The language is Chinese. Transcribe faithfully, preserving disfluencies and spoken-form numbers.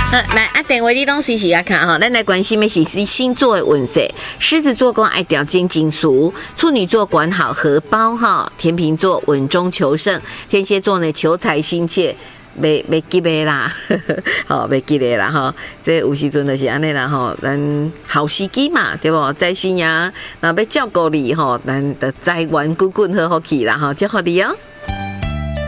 好，来啊，电话你拢随时啊看哈，咱来关心的是星座的运势。狮子座讲爱掉金金俗，处女座管好荷包哈，天秤座稳中求胜，天蝎座呢求财心切。袂袂记的啦，吼袂记的啦吼，这有时阵就是安尼啦吼，咱好时机嘛，对不？在新呀，若要照顾你吼，咱的财源滚滚好好去啦吼，祝福你哦。